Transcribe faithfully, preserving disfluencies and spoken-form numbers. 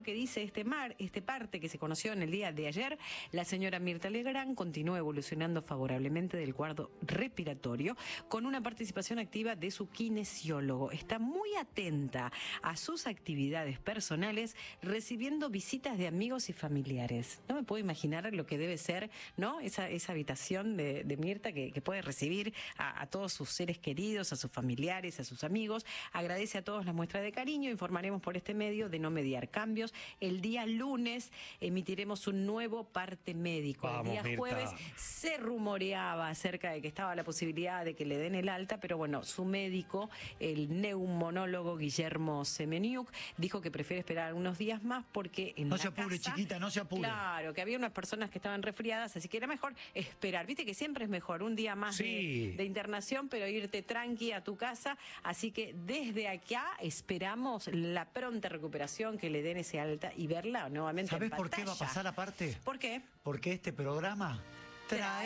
Que dice este mar, este parte que se conoció en el día de ayer, la señora Mirta Legrand continúa evolucionando favorablemente del cuadro respiratorio con una participación activa de su kinesiólogo. Está muy atenta a sus actividades personales, recibiendo visitas de amigos y familiares. No me puedo imaginar lo que debe ser, ¿no? Esa, esa habitación de, de Mirta que, que puede recibir a, a todos sus seres queridos, a sus familiares, a sus amigos. Agradece a todos la muestra de cariño. Informaremos por este medio de no mediar cambios. El día lunes emitiremos un nuevo parte médico. Vamos, el día Mirta. jueves se rumoreaba acerca de que estaba la posibilidad de que le den el alta, pero bueno, su médico, el neumonólogo Guillermo Semeniuk, dijo que prefiere esperar algunos días más porque en No la se apure, casa, chiquita, no se apure. Claro, que había unas personas que estaban resfriadas, así que era mejor esperar. Viste que siempre es mejor un día más Sí. de, de internación, pero irte tranqui a tu casa. Así que desde acá esperamos la pronta recuperación, que le den ese alta y verla nuevamente. ¿Sabés en por qué va a pantalla. pasar aparte? ¿Por qué? Porque este programa trae